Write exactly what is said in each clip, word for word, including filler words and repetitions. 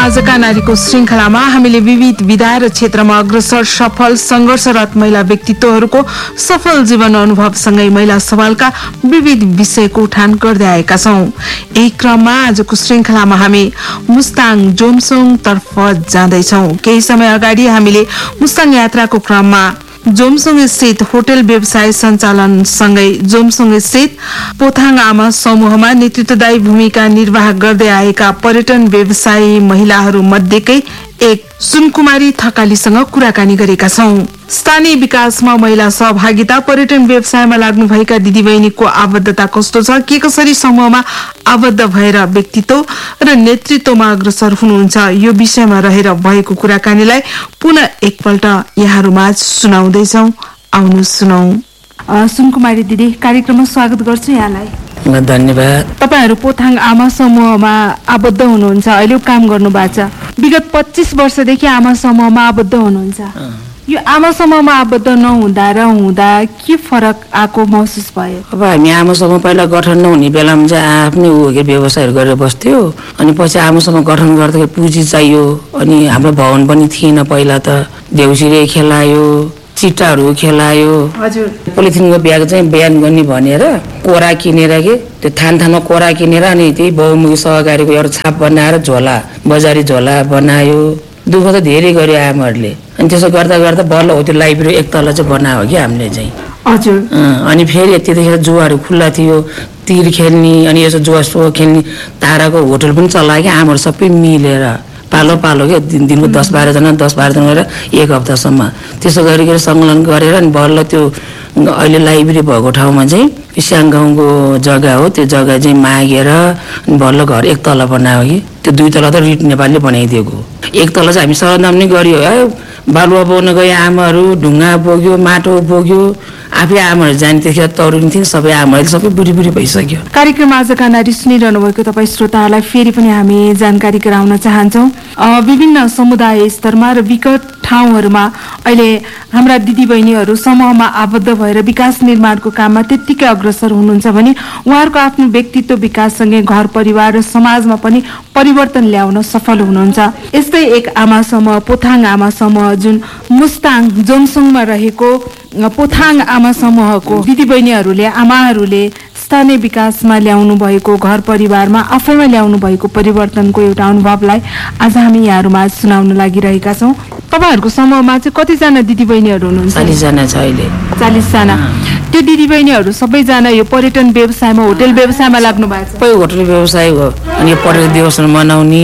आजका नारीको श्रृंखलामा हामीले विविध विधा र क्षेत्रमा अग्रसर सफल संघर्षरत महिला व्यक्तित्वहरूको सफल जीवन अनुभवसँगै महिला सवालका विविध विषयको उठान गर्दै आएका छौं। यही क्रममा आजको श्रृंखलामा हामी मुस्ताङ जोमसोङ तर्फ जाँदैछौं। केही समय अगाडि हामीले मुस्ताङ यात्राको क्रममा जोमसोङ स्थित होटल व्यवसाय सञ्चालन सँगै जोमसोङ स्थित पोथाङ आमा समूहमा नेतृत्वदायी भूमिका निर्वाह गर्दै आएका पर्यटन व्यवसायी महिलाहरू मध्येकै एक सुनकुमारी थकालीसँग कुराकानी गरेका छौं। स्थानीय विकासमा महिला सहभागिता, पर्यटन व्यवसायमा लाग्नुभएका दिदीबहिनीको आबद्धता कस्तो छ, के कसरी समूहमा आबद्ध भएर व्यक्तित्व र नेतृत्वमा अग्रसर हुनुहुन्छ, यो विषयमा रहेर भएको कुराकानीलाई पुनः एकपल्ट यहाँहरूमा सुनाउँदैछौ। आउनु सुनौ। सुनकुमारी दिदी, कार्यक्रममा स्वागत गर्छु यहाँलाई। धन्यवाद। तपाईहरू पोथाङ आमा समूहमा आबद्ध हुनुहुन्छ, अहिले काम गर्नु भएको छ। विगत पच्चीस वर्षदेखि आमा समूहमा आबद्ध हुनुहुन्छ। यो आमा समूहमा आबद्ध नहुँदा र हुँदा के फरक आएको महसुस भयो? अब हामी आमा समूह पहिला गठन नहुने बेलामा चाहिँ आफ्नै ऊ व्यवसायहरू गरेर बस्थ्यो। अनि पछि आमा समूह गठन गर्दाखेरि पुँजी चाहियो। अनि हाम्रो भवन पनि थिएन पहिला त। देउसिरे खेलायो, चिट्टाहरू खेलायो। हजुर। पोलिथिनको ब्याग चाहिँ बिहान गर्ने भनेर कोरा किनेर के त्यो थान थानमा कोरा किनेर अनि त्यही बहुमुखी सहकारीको एउटा छाप बनाएर झोला, बजारी झोला बनायो। दुःख त धेरै गर्यो आमाहरूले। अनि त्यसो गर्दा गर्दा बल्ल हो त्यो लाइब्रेरी एक तल चाहिँ बनायो कि हामीले चाहिँ। हजुर। अनि फेरि त्यतिखेर जुवाहरू खुल्ला थियो, तीर खेल्ने अनि यसो जुवा सो खेल्ने ताराको होटल पनि चलायो कि आमाहरू सबै मिलेर पालो पालो के दिन दिनको दस बाह्रजना दस बाह्रजना गरेर एक हप्तासम्म त्यसो गरिकन सङ्कलन गरेर अनि बल्ल त्यो अहिले लाइब्रेरी भएको ठाउँमा चाहिँ स्याङ गाउँको जग्गा हो, त्यो जग्गा चाहिँ मागेर अनि बल्ल घर एक तला बनायो कि त्यो दुई तला त रिट नेपालले बनाइदिएको। एक तला चाहिँ हामी सरनाम नै गरियो है। बालुवा बोक्न गए आमाहरू ढुङ्गा बोक्यो, माटो बोक्यो, आफै आमाहरू जाने त्यतिखेर तरुनी थिए, सबै आमाहरूले सबै बुढी बुढी भइसक्यो। कार्यक्रम आजका नारी सुनिरहनु भएको तपाईँ श्रोताहरूलाई फेरि पनि हामी जानकारी गराउन चाहन्छौँ। विभिन्न समुदाय स्तरमा र विकट ठाउँहरूमा अहिले हाम्रा दिदीबहिनीहरू समूहमा आबद्ध भएर विकास निर्माणको काममा त्यत्तिकै अग्रसर हुनुहुन्छ भने उहाँहरूको आफ्नो व्यक्तित्व विकाससँगै घर परिवार र समाजमा पनि परिवर्तन ल्याउन सफल हुनुहुन्छ। यस्तै एक आमा समूह पोथाङ आमा समूह जुन मुस्ताङ जोमसोङमा रहेको पोथाङ आमा समूहको दिदीबहिनीहरूले आमाहरूले स्थानीय विकासमा ल्याउनु भएको, घर परिवारमा आफैमा ल्याउनु भएको परिवर्तनको एउटा अनुभवलाई आज हामी यहाँहरूमा सुनाउन लागिरहेका छौँ। तपाईँहरूको समूहमा चाहिँ कतिजना दिदीबहिनीहरू हुनुहुन्छ? चालिस जना छ अहिले। चालिस जना। त्यो दिदीबहिनीहरू सबैजना यो पर्यटन व्यवसायमा, होटल व्यवसायमा लाग्नु भएको छ? सबै होटल व्यवसाय हो। अनि पर्यटन दिवस मनाउने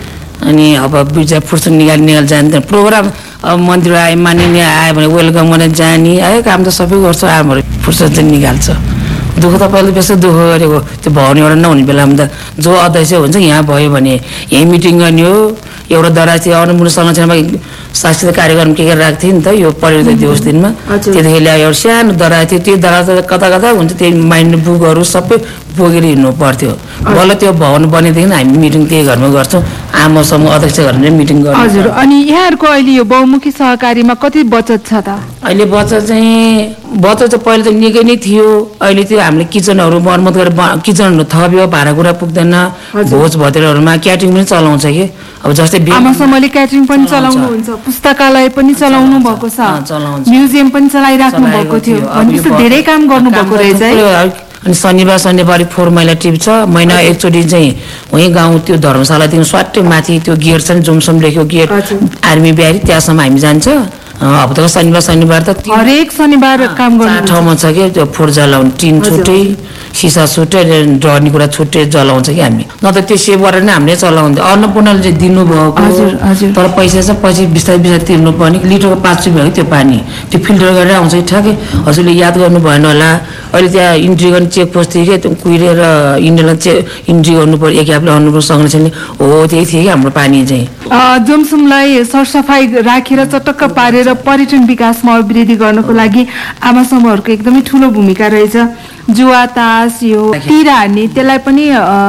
अनि अब बिजा फुर्सद निकाल निकाल जाने प्रोग्राम। अब मन्दिर आए मानिने आयो भने वेलकम गरेर जाने है, काम त सबै गर्छ। आमाहरू फुर्सद चाहिँ निकाल्छ। दुःख त पहिला बेसी दुःख गरेको त्यो भवन एउटा नहुने बेलामा त जो अध्यक्ष हुन्छ यहाँ भयो भने यहीँ मिटिङ गर्ने हो। एउटा दराज थियो अन्नपूर्ण संरक्षणमा सांस्कृतिक कार्यक्रम के के राख्थ्यो नि त यो पर्यटन दिवस दिनमा। त्यतिखेर एउटा सानो दराज थियो, त्यो दराज कता कता हुन्छ, त्यही माइन्ड बुकहरू सबै बोकेर हिँड्नु पर्थ्यो। बल्ल त्यो भवन बनेदेखि हामी मिटिङ त्यही घरमा गर्छौँ। आमा समूह अध्यक्ष घरमा मिटिङ गर्छौँ। हजुर। अनि यहाँहरूको अहिले यो बहुमुखी सहकारीमा कति बचत छ त? अहिले बचत चाहिँ बचत चाहिँ पहिला त निकै नै थियो। अहिले त्यो हामीले किचनहरू मर्मत गरेर किचनहरू थप्यो, भाँडाकुँडा पुग्दैन। भोज भतेरहरूमा क्याटरिङ पनि चलाउँछ कि अब जस्तै आमा समूहले क्याटरिङ पनि चलाउनुहुन्छ, पुस्तकालय पनि चलाउनु भएको छ, म्युजियम पनि चलाइराख्नु भएको थियो। भनेपछि धेरै काम गर्नु भएको रहेछ है। अनि शनिबार शनिबार फोहोर मैला टिप्छ। महिना एकचोटि चाहिँ वहीँ गाउँ त्यो धर्मशालादेखि स्वाट्टै माथि त्यो गेट छ नि, जोमसोम लेख्यो गेट, आर्मी ब्यारी, त्यहाँसम्म हामी जान्छ। हप्ताको शनिबार शनिबार त हरेक शनिबार काम गर्नु ठाउँमा छ कि त्यो फोहोर जलाउने टिन छुट्टै, सिसा छुट्टै, डर्ने कुरा छुट्टै जलाउँछ कि हामी। न त त्यो सेभ गरेर नै हामीले चलाउँथ्यो। अन्नपूर्णले चाहिँ दिनुभएको तर पैसा चाहिँ पछि बिस्तारै बिस्तारै तिर्नु पर्ने। लिटरको पाँच रुपियाँ हो त्यो पानी, त्यो फिल्टर गरेर आउँछ कि ठ्याक्कै। हजुरले याद गर्नु भएन होला, अहिले त्यहाँ इन्ट्री गर्ने चेक पोस्ट थियो कि त्यो कुहिरेर इन्डियालाई चेक इन्ट्री गर्नु पर्यो एक आपले अन्नपूर्ण संरक्षणले हो, त्यही थियो कि हाम्रो पानी चाहिँ। जोमसोमलाई सरसफाइ राखेर चटक्क पारेर पर्यटन विकासमा अभिवृद्धि गर्नको लागि आमा समूहहरूको एकदमै ठुलो भूमिका रहेछ। जुवा तास यो तिर हार्ने त्यसलाई पनि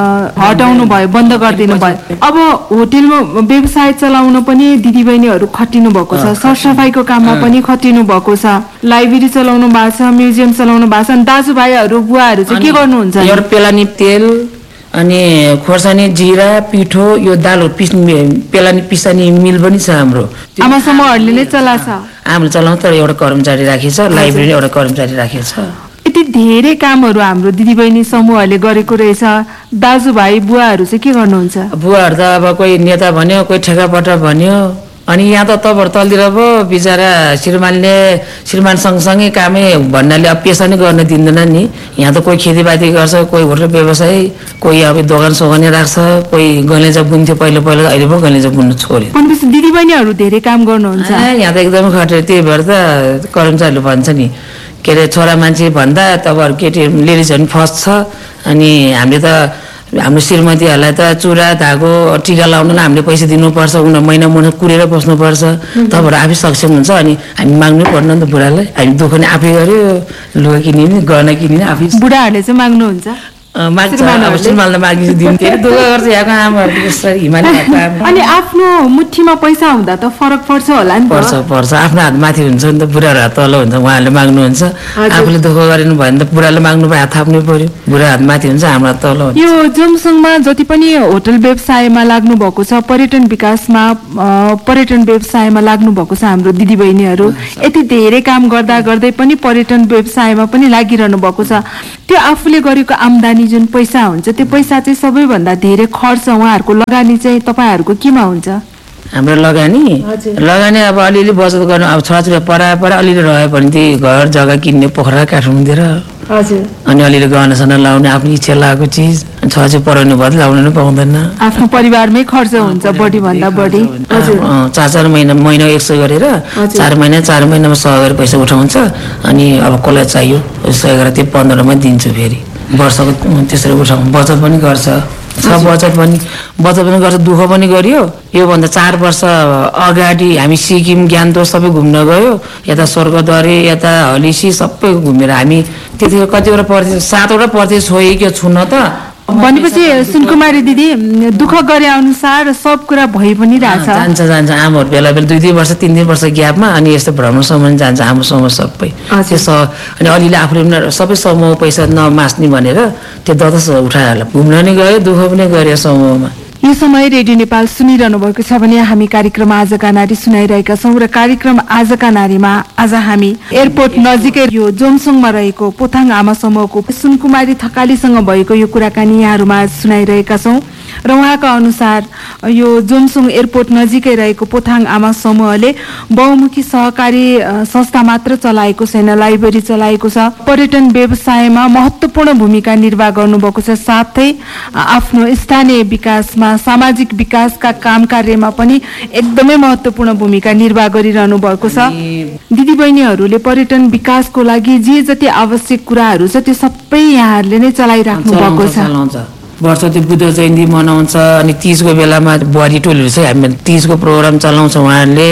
हटाउनु भयो, बन्द गरिदिनु भयो। अब होटेलमा व्यवसाय चलाउन पनि दिदीबहिनीहरू खटिनु भएको छ, सरसफाइको काममा पनि खटिनु भएको छ, लाइब्रेरी चलाउनु भएको छ, म्युजियम चलाउनु भएको छ। अनि दाजुभाइहरू बुवाहरू चाहिँ के गर्नुहुन्छ? पेलानी तेल अनि खोर्सानी जिरा पिठो यो दाल पिस्ने पेलानी पिसानी मिल पनि छ हाम्रो आमा समूहहरूले नै चलाछ हामीले चलाउँ तर एउटा कर्मचारी राखेछ लाइब्रेरी एउटा कर्मचारी राखेछ यति धेरै कामहरू हाम्रो दिदीबहिनी समूहले गरेको रहेछ दाजुभाइ बुवाहरू चाहिँ के गर्नुहुन्छ बुवाहरू त अब कोही नेता भन्यो कोही ठेकापट्टा भन्यो अनि यहाँ त तबर तलतिर पो बिचरा श्रीमानले श्रीमान सँगसँगै कामै भन्नाले अब पेसा नै गर्न दिँदैन नि यहाँ त कोही खेतीपाती गर्छ कोही होटल व्यवसाय कोही अब दोकान सोकानै राख्छ कोही गलेजा बुन्थ्यो पहिला पहिला अहिले पो गलेजा बुन्नु छोड्यो भनेपछि दिदीबहिनीहरू धेरै काम गर्नुहुन्छ यहाँ त एकदमै खटेर त्यही भएर त कर्मचारीले भन्छ नि के अरे छोरा मान्छे भन्दा तपाईँहरू केटी लेडिजहरू फर्स्ट छ अनि हामीले त हाम्रो श्रीमतीहरूलाई त चुरा धागो टिका लाउन हामीले पैसा दिनुपर्छ उनीहरू महिना महिना कुरेर बस्नुपर्छ तपाईँहरू आफै सक्षम हुन्छ अनि हामी माग्नु पर्दैन नि त बुढालाई हामी दुःख नि आफै गऱ्यो लुगा किनिने गहना किनिने आफै बुढाहरूले चाहिँ माग्नुहुन्छ माग्छ अब श्रीमानलाई मागिन्छ दिनु धेरै दुःख गर्छ यहाँको आमाहरू यसरी हिमाली अनि आफ्नो मुठीमा पैसा हुँदा त फरक पर्छ होला नि पर्छ पर्छ आफ्नो हात माथि हुन्छ नि त बुढाहरू हात तल हुन्छ उहाँहरूले माग्नुहुन्छ आफूले दुःख गरेनु भयो भने त बुढाले माग्नु भयो हात थाप्नै पर्यो बुढा हात माथि हुन्छ हाम्रो हात तल हुन्छ यो जोमसङमा जति पनि होटल व्यवसायमा लाग्नु भएको छ पर्यटन विकासमा पर्यटन व्यवसायमा लाग्नु भएको छ हाम्रो दिदीबहिनीहरू यति धेरै काम गर्दा गर्दै पनि पर्यटन व्यवसायमा पनि लागिरहनु भएको छ त्यो आफूले गरेको आम्दानी जुन पैसा हुन्छ त्यो पैसा चाहिँ सबैभन्दा धेरै खर्च उहाँहरूको लगानी चाहिँ तपाईँहरूको केमा हुन्छ हाम्रो लगानी लगानी अब अलिअलि बचत गर्नु अब छोराछोरी पढाए पढा अलिअलि रह्यो भने त्यही घर जग्गा किन्ने पोखरा काठमाडौँतिर हजुर अनि अलिअलि गहनासना लाउने आफ्नो इच्छा लागेको चिज छोराछोरी पढाउनु भयो लाउनु नै पाउँदैन आफ्नो परिवारमै खर्च हुन्छ बढी भन्दा बढी चार चार महिना महिना एक सय गरेर चार महिना चार महिनामा सय गरेर पैसा उठाउँछ अनि अब कसलाई चाहियो सय गरेर त्यो पन्ध्रमा दिन्छु फेरि वर्षको त्यसरी उठाउँ बचत पनि गर्छ छ बचत पनि बचत पनि गर्छ दुःख पनि गरियो योभन्दा चार वर्ष अगाडि हामी सिक्किम ज्ञानतोक सबै घुम्न गयो यता स्वर्गद्वारे यता हलिसी सबै घुमेर हामी त्यतिखेर कतिवटा पर्थे सातवटा पर्थे छोयो कि छुन त भनेपछि सुनकुमारी दिदी दुःख गरे अनुसार सब कुरा भइ पनि रहेछ जान्छ जान्छ आमाहरू बेला बेला दुई दुई वर्ष तिन तिन वर्ष ग्यापमा अनि यस्तो भ्रमणसम्म जान्छ हाम्रो समूह सबै त्यो अनि अलिअलि आफूले सबै समूह पैसा नमास्ने भनेर त्यो ददस उठाएर घुम्न नि गयो दुःख पनि गरे समूहमा यो समय रेडियो नेपाल सुनिरहनु भएको छ भने हामी कार्यक्रम आजका नारी सुनाइरहेका छौँ र कार्यक्रम आजका नारीमा आज हामी एयरपोर्ट नजिकै यो जोमसङमा रहेको पोथाङ आमा समूहको सुनकुमारी थकालीसँग भएको यो कुराकानी यहाँहरूमा सुनाइरहेका छौँ र उहाँका अनुसार यो जोमसङ एयरपोर्ट नजिकै रहेको पोथाङ आमा समूहले बहुमुखी सहकारी संस्था मात्र चलाएको छैन लाइब्रेरी चलाएको छ पर्यटन व्यवसायमा महत्त्वपूर्ण भूमिका निर्वाह गर्नुभएको छ साथै आफ्नो स्थानीय विकासमा सामाजिक विकासका काम कार्यमा पनि एकदमै महत्त्वपूर्ण भूमिका निर्वाह गरिरहनु भएको छ दिदीबहिनीहरूले पर्यटन विकासको लागि जे जति आवश्यक कुराहरू छ त्यो सबै यहाँहरूले नै चलाइराख्नु भएको छ वर्ष त्यो बुद्ध जयन्ती मनाउँछ अनि तीजको बेलामा बुहारी टोलीहरू चाहिँ हामी तीजको प्रोग्राम चलाउँछ उहाँहरूले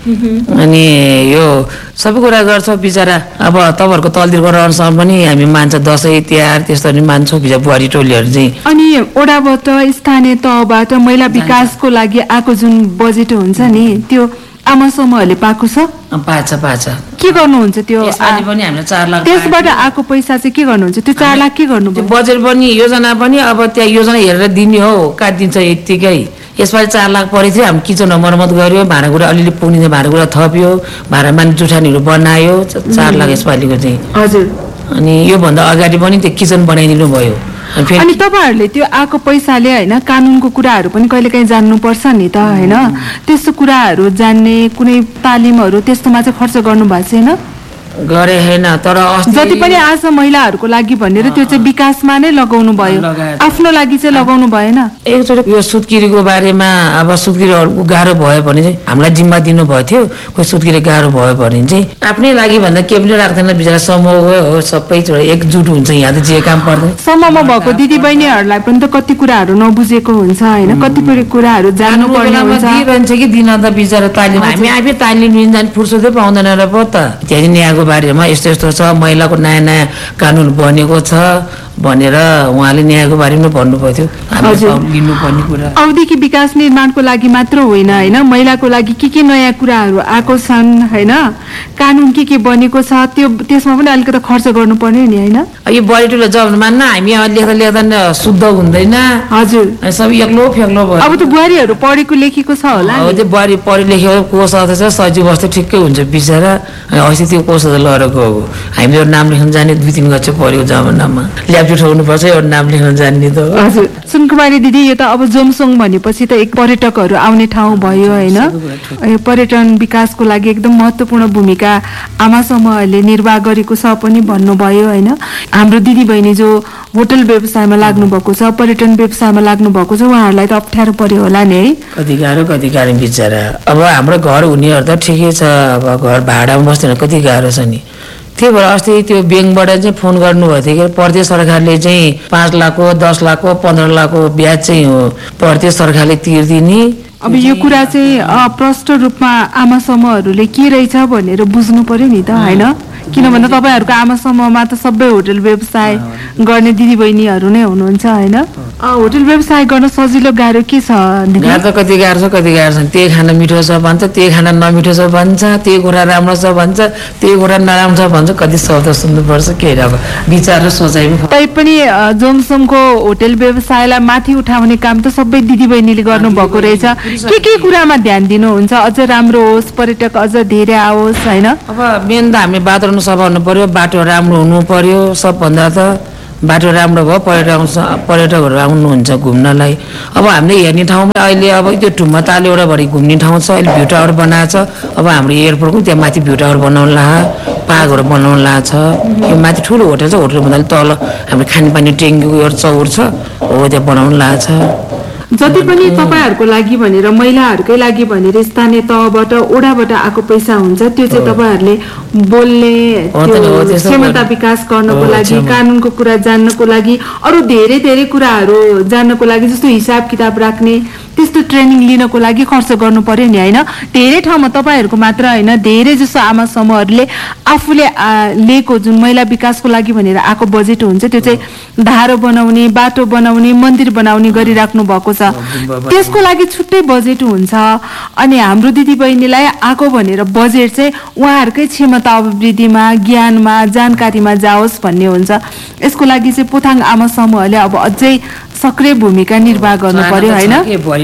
अनि यो सबै कुरा गर्छ बिचरा अब तपाईँहरूको तलतिरको रहनसहन पनि हामी मान्छ दसैँ तिहार त्यस्तोहरू मान्छौँ बिचरा बुहारी टोलीहरू चाहिँ अनि ओडाबाट स्थानीय तहबाट महिला विकासको लागि आएको जुन बजेट हुन्छ नि त्यो आमा समूहले पाएको छ पाछ पाछ के गर्नुहुन्छ त्यो पनि हामीले चार लाख त्यसबाट आएको पैसा चाहिँ के गर्नुहुन्छ त्यो चार लाख के गर्नु बजेट पनि योजना पनि अब त्यहाँ योजना हेरेर दिने हो काटिदिन्छ यत्तिकै यसपालि चार लाख परेको थियो हामी किचन मर्मत गर्यो भाँडाकुँडा अलिअलि पुग्ने भाँडाकुँडा थप्यो भाँडा माने जुठानीहरू बनायो चार लाख यसपालिको चाहिँ हजुर अनि योभन्दा अगाडि पनि त्यो किचन बनाइदिनु भयो अनि तपाईँहरूले त्यो आएको पैसाले होइन कानुनको कुराहरू पनि कहिलेकाहीँ जान्नुपर्छ नि त होइन त्यस्तो कुराहरू जान्ने कुनै तालिमहरू त्यस्तोमा चाहिँ खर्च गर्नु भएको छैन गरे हैन तर जति पनि आज महिलाहरूको लागि भनेर त्यो चाहिँ विकासमा नै लगाउनु भयो आफ्नो लागि चाहिँ लगाउनु भएन एकचोटि यो सुत्किरीको बारेमा अब सुत्किरीहरूको गाह्रो भयो भने चाहिँ हामीलाई जिम्मा दिनु भयो थियो कोही सुत्किरी गाह्रो भयो भने चाहिँ आफ्नै लागि भन्दा के पनि राख्दैन बिचरा समूह हो सबै एकजुट हुन्छ यहाँ त जे काम पर्दैन समूहमा भएको दिदीबहिनीहरूलाई पनि त कति कुराहरू नबुझेको हुन्छ होइन कतिपय कुराहरू जान्नु पर्ने हुन्छ दिइरहन्छ कि दिन त बिचरा तालिम हामी आफै तालिम लिन जाने फुर्सदै पाउँदैन र पो त त्यहाँ न्यायको बारेमा यस्तो यस्तो छ महिलाको नयाँ नयाँ कानुन बनेको छ भनेर उहाँले न्यायको बारेमा भन्नुभएको थियो हामीले लिनुपर्ने कुरा। औद्योगिक विकास निर्माणको लागि मात्र होइन होइन महिलाको लागि के के नयाँ कुराहरू आएको छन् होइन कानुन के के बनेको छ त्यो त्यसमा पनि अलिकति खर्च गर्नुपर्ने नि होइन। यो बढीटुलो जब मान्न हामी लेख्दा लेख्दा शुद्ध हुँदैन हजुर सब एक्लो फ्याक्लो भयो। अब त बुहारीहरू पढेको लेखेको छ होला अब त्यो बुहारी पढे लेखेको कोष अध्यक्ष सचिव बस्दा ठिकै हुन्छ बिचरा अस्ति त्यो कोष लडेको हो हामीले एउटा नाम लेख्न जाने दुई तिन गच्छे पढेको जमानामा ल्याप्टप उठाउनुपर्छ एउटा नाम लेख्न जान्ने त। हजुर सुनकुमारी दिदी यो त अब जोमसोङ भनेपछि त एक पर्यटकहरू आउने ठाउँ भयो होइन पर्यटन विकासको लागि एकदम महत्त्वपूर्ण भूमिका आमा समूहले निर्वाह गरेको छ पनि भन्नुभयो होइन। हाम्रो दिदी बहिनी जो होटल व्यवसायमा लाग्नु भएको छ पर्यटन व्यवसायमा लाग्नु भएको छ उहाँहरूलाई त अप्ठ्यारो पर्यो होला नि है। कति गाह्रो कति गाह्रो बिचरा अब हाम्रो घर हुनेहरू त ठिकै छ अब घर भाडामा बस्दैन कति गाह्रो छ नि। त्यही भएर अस्ति त्यो ब्याङ्कबाट चाहिँ फोन गर्नुभएको थियो कि प्रदेश सरकारले चाहिँ पाँच लाखको दस लाखको पन्ध्र लाखको ब्याज चाहिँ हो प्रदेश सरकारले तिर्दिने। अब यो कुरा चाहिँ प्रष्ट रूपमा आमा समूहहरूले के रहेछ भनेर बुझ्नु पर्यो नि त होइन किनभने तपाईँहरूको आमा समूहमा त सबै होटल व्यवसाय गर्ने दिदी बहिनीहरू नै हुनुहुन्छ होइन। होटल व्यवसाय गर्न सजिलो गाह्रो के छ गाह्रो त कति गाह्रो छ कति गाह्रो छ त्यही खाना मिठो छ भन्छ त्यही खाना नमिठो छ भन्छ त्यही कुरा राम्रो छ भन्छ त्यही कुरा नराम्रो छ भन्छ कति शब्द सुन्नुपर्छ के अब विचार र सोचाइ तैपनि जोमसोङको होटल व्यवसायलाई माथि उठाउने काम त सबै दिदी बहिनीले गर्नुभएको रहेछ के के कुरामा ध्यान दिनुहुन्छ अझ राम्रो होस् पर्यटक अझ धेरै आओस् होइन। अब मेन त हामी वातावरण सफा हुनु पर्यो बाटो राम्रो हुनु पर्यो सबभन्दा त बाटो राम्रो भयो पर्यटक पर्यटकहरू आउनुहुन्छ घुम्नलाई। अब हामीले हेर्ने ठाउँमा अहिले अब त्यो टुम्मा तालेउडाभरि घुम्ने ठाउँ छ अहिले भ्यू टावर बनाएको छ अब हाम्रो एयरपोर्टको त्यहाँ माथि भ्यू टावर बनाउनु ला पार्कहरू बनाउनु ला छ यो माथि ठुलो होटल छ होटल भन्दा तल हाम्रो खानेपानी ट्याङ्कीको एउटा चौर छ हो त्यहाँ बनाउनु ला छ। जति पनि तपाईँहरूको लागि भनेर महिलाहरूकै लागि भनेर स्थानीय तहबाट ओडाबाट आएको पैसा हुन्छ त्यो चाहिँ तपाईँहरूले बोल्ने क्षमता विकास गर्नको लागि कानुनको कुरा जान्नको लागि अरू धेरै धेरै कुराहरू जान्नको लागि जस्तो हिसाब किताब राख्ने त्यस्तो ट्रेनिङ लिनको लागि खर्च गर्नु पर्यो नि होइन। धेरै ठाउँमा तपाईँहरूको मात्र होइन धेरै जसो आमा समूहहरूले आफूले लिएको जुन महिला विकासको लागि भनेर आएको बजेट हुन्छ त्यो चाहिँ धारो बनाउने बाटो बनाउने मन्दिर बनाउने गरिराख्नु भएको छ त्यसको लागि छुट्टै बजेट हुन्छ अनि हाम्रो दिदी बहिनीलाई आएको भनेर बजेट चाहिँ उहाँहरूकै क्षमता अभिवृद्धिमा ज्ञानमा जानकारीमा जाओस् भन्ने हुन्छ। यसको लागि चाहिँ पोथाङ आमा समूहले अब अझै सक्रिय भूमिका निर्वाह गर्नु पर्यो होइन।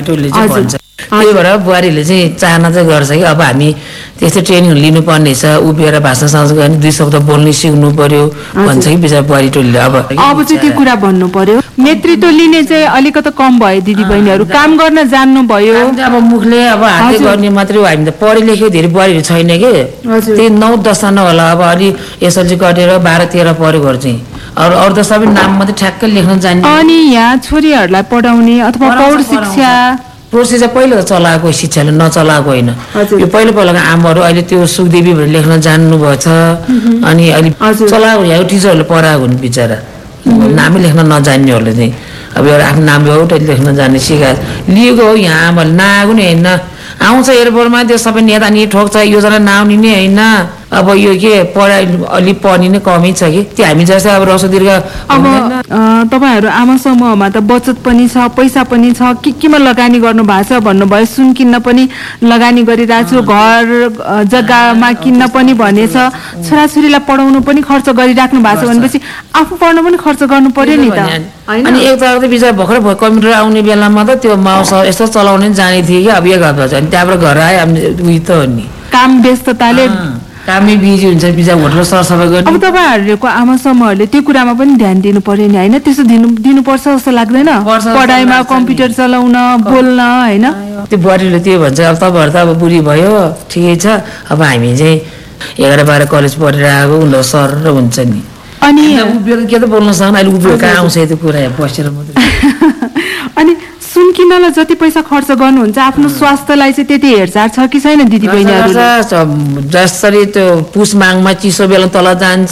त्यही भएर बुहारीले चाहिँ चाहना चाहिँ गर्छ कि अब हामी त्यस्तै ट्रेनिङ लिनुपर्ने छ उभिएर भाषा साझ गर्ने दुई शब्द बोल्ने सिक्नु पर्यो भन्छ कि बिचरा बुहारी टोलीले अब अब चाहिँ त्यो कुरा भन्नु पर्यो। नेतृत्व लिने चाहिँ अलिकति कम भयो दिदी बहिनीहरू काम गर्न जान्नु भयो अब मुखले अब हातले गर्ने मात्रै हो हामी त पढे लेखेको धेरै बुहारीहरू छैन कि त्यही नौ दसजना होला अब अलि एसएलसी गरेर बाह्र तेह्र पढेकोहरू चाहिँ अरू अरू त सबै नाम मात्रै ठ्याक्कै लेख्न जान्ने अनि यहाँ छोरीहरूलाई पढाउने अथवा प्रौढ शिक्षा प्रोसेस पहिलो चलाएको शिक्षाले नचलाएको होइन यो पहिलो पहिलाको आमाहरू अहिले त्यो सुखदेवी भनेर लेख्न जान्नुभएको छ अनि अहिले चलाएको यहाँ टिचरहरूले पढाएको हुन् बिचरा नामै लेख्न नजान्नेहरूले चाहिँ अब एउटा आफ्नो नाम एउटा लेख्न जान्ने सिकाए लिएको हो यहाँ आमाले नआएको नि होइन आउँछ एयरपोर्टमा त्यो सबै नेता नि ठोक्छ योजना नआउने नै होइन अब यो के पढाइ अलिक पढ्ने नै कमै छ कि त्यो हामी जस्तै अब रसो दीर्घ अब तपाईँहरू आमा समूहमा त बचत पनि छ पैसा पनि छ के केमा लगानी गर्नु भएको छ भन्नुभयो सुन किन्न पनि लगानी गरिरहेको छु घर जग्गामा किन्न पनि भनेछ छोराछोरीलाई पढाउनु पनि खर्च गरिराख्नु भएको छ भनेपछि आफू पढ्न पनि खर्च गर्नु पर्यो नि त। अनि एक त बिचरा भर्खर कम्प्युटर आउने बेलामा त त्यो माउस यस्तो चलाउने जाने थिएँ कि अब एक हप्ता छ अनि त्यहाँबाट घर आयो उयो त हो नि काम व्यस्तताले कामै बिजी हुन्छ बिचरा होटल सरसफाइ गर्ने। अब तपाईँहरूको आमा समूहहरूले त्यो कुरामा पनि ध्यान दिनु पर्यो नि होइन त्यसो दिनु दिनुपर्छ जस्तो लाग्दैन पढाइमा कम्प्युटर चलाउन बोल्न होइन। त्यो बुहारीले त्यो भन्छ अब तपाईँहरू त अब बुढी भयो ठिकै छ अब हामी चाहिँ एघार बाह्र कलेज पढेर आएको उनीहरू सर र हुन्छ नि अनि उभिएको के त बोल्न सक्दैन अहिले उभिएको कहाँ आउँछ त्यो कुरा बसेर मात्रै। अनि सुन किन्नलाई जति पैसा खर्च गर्नुहुन्छ आफ्नो स्वास्थ्यलाई चाहिँ त्यति हेरचाह छ कि छैन दिदी बहिनीहरू? जसरी त्यो पुस माघमा चिसो बेला तल जान्छ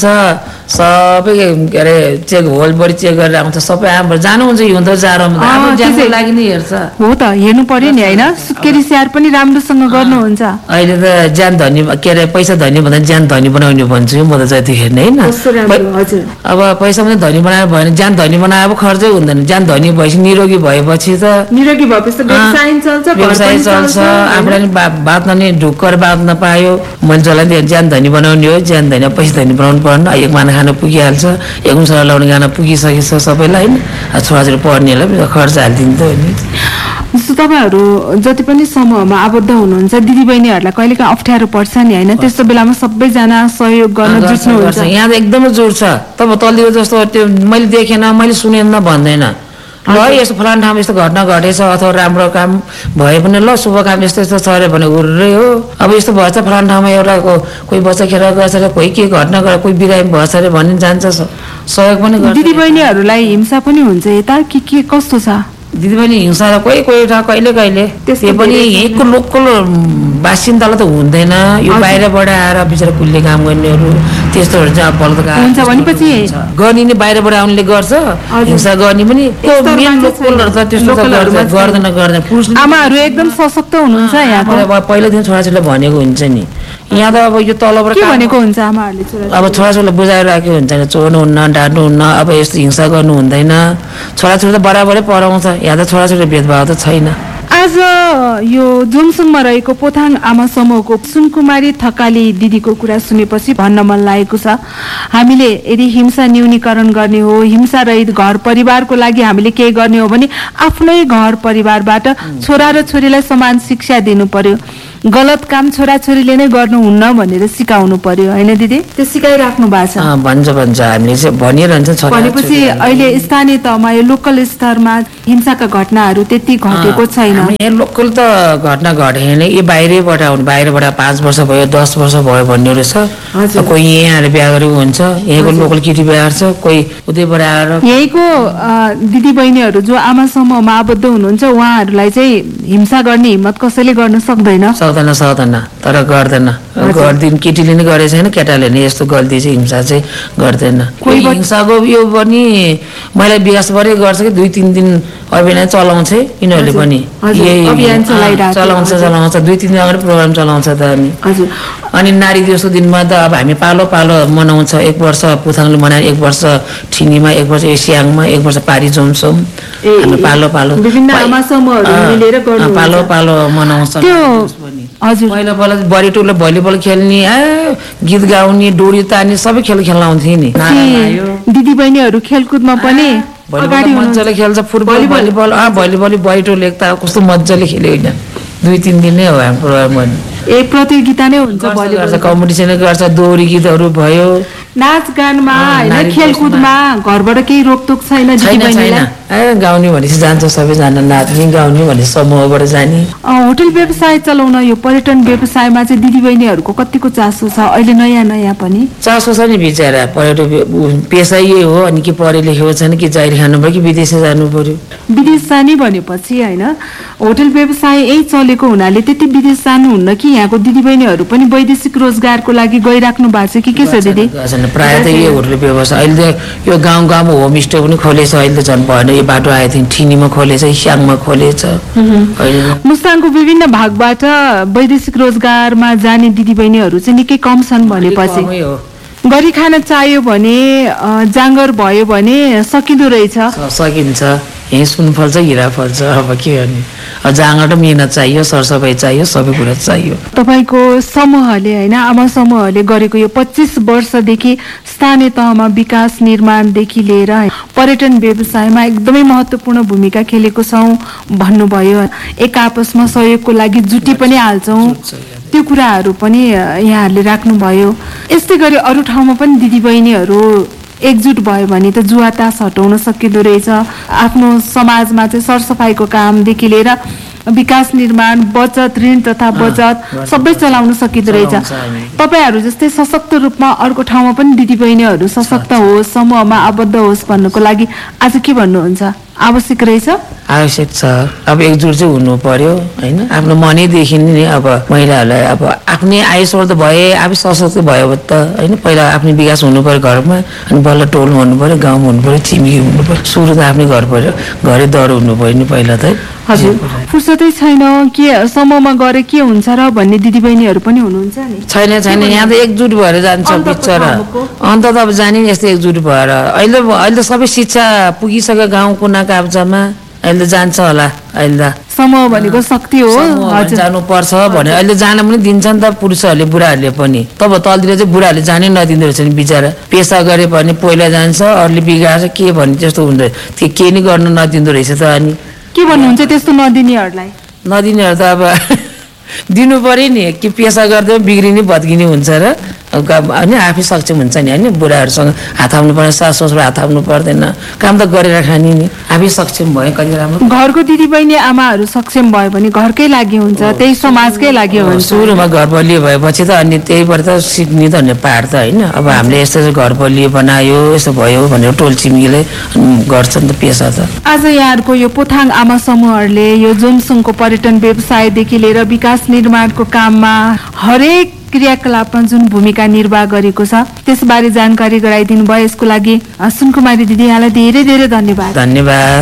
सबै के अरे चेक होल बडी चेक गरेर आउँछ सबै हाम्रो जानुहुन्छ हिउँ त जाडोमा हाम्रो ज्यानको लागि नै हेर्छ। हो त हेर्नु पर्यो नि होइन, सुत्केरी स्याहार पनि राम्रोसँग गर्नुहुन्छ। अहिले त ज्यान धनी के अरे पैसा धनी भन्दा ज्यान धनी बनाउने भन्छु म त जतिखेर नै होइन। अब पैसा पनि धनी बनायो भने ज्यान धनी बनायो अब खर्चै हुँदैन। ज्यान धनी भएपछि निरोगी भएपछि त निरोगी भएपछि व्यवसाय चल्छ, व्यवसाय चल्छ। आफूलाई नि बाँच्न नि ढुक्कर बाँच्न पायो। मैले जसलाई ज्यान धनी बनाउने हो, ज्यान धनी पैसा धनी बनाउनु पर्ने। एक माना खान पुगिहाल्छ, एक मुसला लाउने गाना पुगिसकेछ सबैलाई होइन। छोराछोरी पढ्नेलाई खर्च हालिदिन्छ नि। जस्तो तपाईँहरू जति पनि समूहमा आबद्ध हुनुहुन्छ दिदीबहिनीहरूलाई कहिलेकाहीँ अप्ठ्यारो पर्छ नि होइन, त्यस्तो बेलामा सबैजना सहयोग गर्न जुट्नुहुन्छ। यहाँ त एकदमै जोड छ। तब तल्लो जस्तो त्यो मैले देखेन मैले सुनेन भन्दैन। ल यस्तो फलान ठाउँमा यस्तो घटना घटेछ अथवा राम्रो काम भए पनि ल शुभ काम यस्तो यस्तो छ अरे भने हुर्रै हो। अब यस्तो भएछ फलान ठाउँमा एउटा कोही बच्चा खेर गएछ अरे कोही के घटना गरे कोही बिरामी भएछ अरे भन्ने जान्छ सहयोग पनि गर्छ। दिदीबहिनीहरूलाई हिंसा पनि हुन्छ यता कि के कस्तो छ? दिदीबहिनी हिंसा र कोही कोही कहिले कहिले त्यो पनि यहीँको लोकल बासिन्दालाई त हुँदैन। यो बाहिरबाट आएर बिचरा कुल्ले काम गर्नेहरू त्यस्तोहरू चाहिँ अब बलद हुन्छ भनेपछि गर्ने नि बाहिरबाट आउनेले गर्छ हिंसा गर्ने पनि लोकलहरू त त्यस्तो गर्दैन गर्दैन। पुरुष आमाहरू एकदम सशक्त हुनुहुन्छ यहाँ। पहिलादेखि छोराछोरीलाई भनेको हुन्छ नि। यहाँ त अब यो तलबाट भनेको हुन्छ आमाहरूले अब छोराछोरीलाई बुझाएर राखेको हुन्छ नि। चोर्नुहुन्न डाँट्नुहुन्न अब यस्तो हिंसा गर्नु हुँदैन। छोराछोरी त बराबरै पढाउँछ। यहाँ त छोराछोरी भेदभाव त छैन। आज यो जोमसुङमा रहेको पोथाङ आमा समूहको सुनकुमारी थकाली दिदीको कुरा सुनेपछि भन्न मन लागेको छ, हामीले यदि हिंसा न्यूनीकरण गर्ने हो, हिंसा रहित घर परिवारको लागि हामीले केही गर्ने हो भने आफ्नै घर परिवारबाट छोरा र छोरीलाई समान शिक्षा दिनु पर्यो। गलत काम छोराछोरीले नै गर्नुहुन्न भनेर सिकाउनु पर्यो होइन दिदी? त्यो सिकाइराख्नु भएको छ? भन्छ भन्छ हामीले चाहिँ भनिरहन्छ। भनेपछि अहिले स्थानीय तहमा यो लोकल स्तरमा हिंसाका घटनाहरू त्यति घटेको छैन। यहाँ लोकल त घटना घटेन। यो बाहिरैबाट आउनु बाहिरबाट पाँच वर्ष भयो दस वर्ष भयो भन्नेहरू छ। कोही यहाँ आएर बिहा गरेको हुन्छ, यहाँको लोकल केटी बिहा छ, कोही उतैबाट आएर। यहीँको दिदी बहिनीहरू जो आमा समूहमा आबद्ध हुनुहुन्छ उहाँहरूलाई चाहिँ हिंसा गर्ने हिम्मत कसैले गर्न सक्दैन? सक्दैन सक्दैन तर गर्दैन। गर्दिन केटीले नै गरेको छैन, केटाले नै यस्तो गल्ती चाहिँ हिंसा चाहिँ गर्दैन। कोही हिंसाको यो पनि महिला विकासबाटै गर्छ कि दुई तिन दिन अभियान चलाउँछ यिनीहरूले पनि चलाउँछ चलाउँछ दुई तिन दिन अगाडि प्रोग्राम चलाउँछ त। अनि अनि नारी दिवसको दिनमा त अब हामी पालो पालो मनाउँछ। एक वर्ष पुथाङले मनायो, एक वर्ष ठिनीमा, एक वर्ष एसियाङमा, एक वर्ष पारी जोमसोम हामी पालो पालो पालो पालो मनाउँछ। हजुर पहिला पहिला बडी टोलले भलिबल खेल्ने गीत गाउने डोरी तान्ने सबै खेल खेल्न आउँथे नि। दिदी बहिनीहरू खेलकुदमा पनि मजाले खेल्छ। फुटबल भलिबल भलिबल बडी टोल एकता कस्तो मजाले खेल्यो होइन। दुई तिन दिन नै हो हाम्रो प्रोग्राम। ए प्रतियोगिता नै हुन्छ, कम्पिटिसन गर्छ। दोहोरी गीतहरू भयो, नाचगानमा होइन खेलकुदमा घरबाट केही रोकटोक छैन? ए गाउने भनेपछि जान्छ सबैजना, नाच्ने गाउने भने समूहबाट जाने। होटल व्यवसाय चलाउन यो पर्यटन व्यवसायमा चाहिँ दिदीबहिनीहरूको कतिको चासो छ अहिले? नयाँ नयाँ पनि चासो छ नि बिचरा। पर्यटन पेसा यही हो। अनि के पढे लेखेको छैन कि जाहिर खानु पर्यो कि विदेश जानु पर्यो। विदेश जाने भनेपछि होइन होटल व्यवसाय यही चलेको हुनाले त्यति विदेश जानुहुन्न कि यहाँको दिदीबहिनीहरू पनि वैदेशिक रोजगारको लागि गइराख्नु भएको छ कि के छ दिदी? प्रायः त यो होटल व्यवसाय अहिले त यो गाउँ गाउँमा होमस्टे पनि खोलेछ। अहिले त झन् भएन यो बाटो आएको थियो ठिनीमा खोलेछ, स्याङमा खोलेछ। मुस्ताङको विभिन्न भागबाट वैदेशिक रोजगारमा जाने दिदीबहिनीहरू चाहिँ निकै कम छन् भनेपछि गरी खान चाहियो भने जाँगर भयो भने सकिँदो रहेछ। सकिन्छ। यहीँ सुन फल्छ हिरा फल्छ। अब के गर्ने? अब जाँगर मेहनत चाहियो, सरसफाइ चाहियो, सबै कुरा चाहियो। तपाईँको समूहले होइन आमा समूहले गरेको यो पच्चिस वर्षदेखि स्थानीय तहमा विकास निर्माणदेखि लिएर पर्यटन व्यवसायमा एकदमै महत्त्वपूर्ण भूमिका खेलेको छौँ भन्नुभयो। एक आपसमा सहयोगको लागि जुटी पनि हाल्छौँ, त्यो कुराहरू पनि यहाँहरूले राख्नुभयो। यस्तै गरी अरू ठाउँमा पनि दिदीबहिनीहरू एकजुट भयो भने त जुवा तास हटाउन सकिँदो रहेछ। आफ्नो समाजमा चाहिँ सरसफाइको कामदेखि लिएर विकास निर्माण, बचत, ऋण तथा बचत सबै चलाउन सकिँदो रहेछ। तपाईँहरू जस्तै सशक्त रूपमा अर्को ठाउँमा पनि दिदीबहिनीहरू सशक्त होस्, समूहमा आबद्ध होस् भन्नुको लागि आज के भन्नुहुन्छ? आवश्यक रहेछ? आवश्यक छ। अब एकजुट चाहिँ हुनु पर्यो होइन, आफ्नो मनैदेखि नै अब महिलाहरूलाई अब आफ्नै आयस्वर त भए आफै सशक्त भयो त होइन। पहिला आफ्नै विकास हुनु पर्यो घरमा, अनि बल्ल टोलमा हुनु पर्यो, गाउँमा हुनु पर्यो, छिमेकी हुनु पर्यो, सुरु त आफ्नै घर पर्यो, घरै डर हुनु पर्यो नि पहिला त। हजुर, फुर्सदै छैन के समूहमा गरे के हुन्छ र भन्ने दिदीबहिनीहरू पनि हुनुहुन्छ नि? छैन छैन, यहाँ त एकजुट भएर जान्छ बिचरा। अन्त त अब जाने नि यस्तो एकजुट भएर। अहिले अहिले त सबै शिक्षा पुगिसक्यो गाउँ कुना काप्चामा, अहिले त जान्छ होला। अहिले त समूह भनेको शक्ति हो, जानुपर्छ भने अहिले जान पनि दिन्छ नि त पुरुषहरूले बुढाहरूले पनि। तब तलतिर चाहिँ बुढाहरूले जानै नदिँदो रहेछ नि बिचरा। पेसा गरे भने पहिला जान्छ, अरूले बिगार्छ के भन्ने त्यस्तो हुँदो त्यो केही नै गर्न नदिँदो रहेछ त। अनि के भन्नुहुन्छ त्यस्तो नदिनेहरूलाई? नदिनेहरू त अब दिनु पर्यो नि, कि पेसा गर्दै बिग्रिने भत्किने हुन्छ र अनि आफै सक्षम हुन्छ नि होइन। बुढाहरूसँग हात हाल्नु पर्दैन, सास ससुर हात हाल्नु पर्दैन, काम त गरेर खाने नि। आफै सक्षम भयो कति राम्रो। घरको दिदीबहिनी आमाहरू सक्षम भयो भने घरकै लागि हुन्छ, त्यही समाजकै लागि हुन्छ। सुरुमा घर बलियो भएपछि त अनि त्यहीबाट त सिक्ने त भन्ने पाहाड त होइन। अब हामीले यस्तो घर बलियो बनायो यस्तो भयो भनेर टोल छिमेकीले गर्छन् त पेसा त। आज यहाँहरूको यो पोथाङ आमा समूहहरूले यो जोमसङको पर्यटन व्यवसायदेखि लिएर विकास निर्माणको काममा हरेक क्रियाकलापमा जुन भूमिका निर्वाह गरेको छ त्यसबारे जानकारी गराइदिनु भयो, यसको लागि सुनकुमारी दिदी यहाँलाई धेरै धेरै धन्यवाद। धन्यवाद।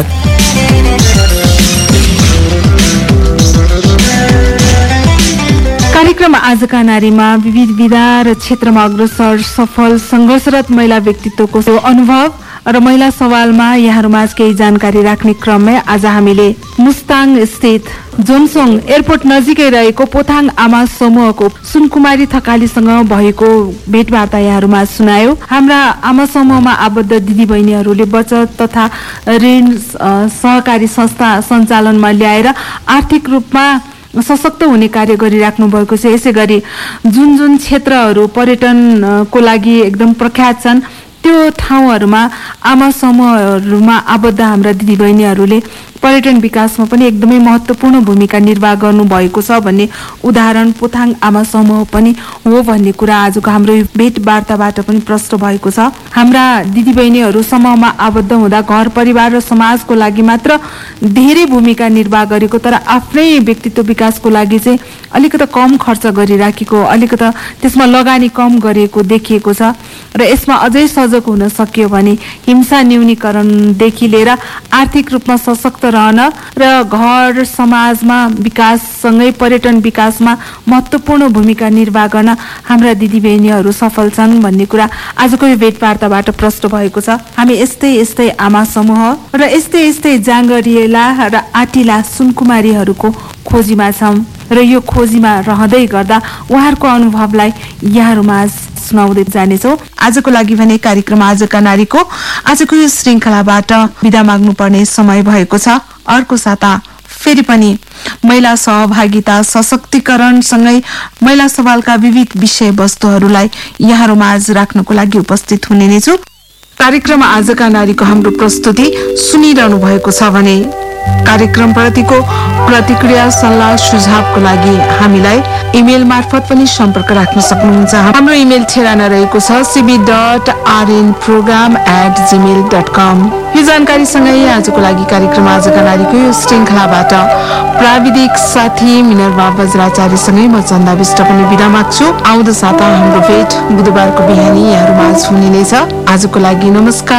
कार्यक्रम आजका नारीमा विविध विधा र क्षेत्रमा अग्रसर सफल सङ्घर्षरत महिला व्यक्तित्वको अनुभव र महिला सवालमा यहाँहरूमा केही जानकारी राख्ने क्रममा आज हामीले मुस्ताङ स्थित जोमसोङ एयरपोर्ट नजिकै रहेको पोथाङ आमा समूहको सुनकुमारी थकालीसँग भएको भेटवार्ता यहाँहरूमा सुनायो। हाम्रा आमा समूहमा आबद्ध दिदीबहिनीहरूले बचत तथा ऋण सहकारी संस्था सञ्चालनमा ल्याएर आर्थिक रूपमा सशक्त हुने कार्य गरिराख्नु भएको छ। यसै गरी जुन जुन क्षेत्रहरू पर्यटनको लागि एकदम प्रख्यात छन् त्यो ठाउँहरूमा आमा समूहहरूमा आबद्ध हाम्रा दिदीबहिनीहरूले पर्यटन विकासमा पनि एकदमै महत्त्वपूर्ण भूमिका निर्वाह गर्नुभएको छ भन्ने उदाहरण पोथाङ आमा समूह पनि हो भन्ने कुरा आजको हाम्रो भेटवार्ताबाट पनि प्रष्ट भएको छ। हाम्रा दिदीबहिनीहरू समूहमा आबद्ध हुँदा घर परिवार र समाजको लागि मात्र धेरै भूमिका निर्वाह गरेको, तर आफ्नै व्यक्तित्व विकासको लागि चाहिँ अलिकति कम खर्च गरिराखेको, अलिकति त्यसमा लगानी कम गरेको देखिएको छ। र यसमा अझै सजग हुन सकियो भने हिंसा न्यूनीकरणदेखि लिएर आर्थिक रूपमा सशक्त रहन र घर समाजमा विकाससँगै पर्यटन विकासमा महत्त्वपूर्ण भूमिका निर्वाह गर्न हाम्रा दिदीबहिनीहरू सफल छन् भन्ने कुरा आजको यो भेटवार्ताबाट प्रष्ट भएको छ। हामी यस्तै यस्तै आमा समूह र यस्तै यस्तै जाँगरिएला र आटिला सुनकुमारीहरूको खोजीमा छौँ र यो खोजीमा रहँदै गर्दा उहाँहरूको अनुभवलाई यहाँहरूमा सुनाउँदै जानेछौँ। आजको लागि भने कार्यक्रम आजका नारीको आजको यो श्रृङ्खलाबाट बिदा माग्नुपर्ने समय भएको छ। अर्को साता फेरि पनि महिला सहभागिता सशक्तिकरणसँगै महिला सवालका विविध विषयवस्तुहरूलाई यहाँहरूमा आज राख्नको लागि उपस्थित हुने नै छु। कार्यक्रम आजका नारीको हाम्रो प्रस्तुति सुनिरहनु भएको छ भने कार्यक्रम प्रतिको प्रतिक्रिया सल्लाह सुझावको लागि हामीलाई इमेल मार्फत पनि सम्पर्क राख्न सक्नुहुन्छ। हाम्रो इमेल ठेगाना रहेको छ CB dot RN programme at Gmail dot कम। यो जानकारीसँगै आजको लागि कार्यक्रम आजका नारीको यो श्रृङ्खलाबाट प्राविधिक साथी मिनर्वा बज्राचार्यसँगै म चन्दा विष्ट पनि बिदा माग्छु। आउँदो साता हाम्रो भेट बुधबारको बिहानी यहाँहरूमा हुने नै छ। आजको लागि नमस्कार।